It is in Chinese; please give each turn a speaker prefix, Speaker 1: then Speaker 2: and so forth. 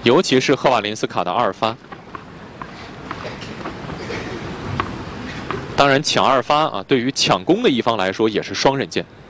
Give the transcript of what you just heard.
Speaker 1: 尤其是赫瓦林斯卡的2发。当然，抢2发啊，对于抢攻的一方来说也是双刃剑。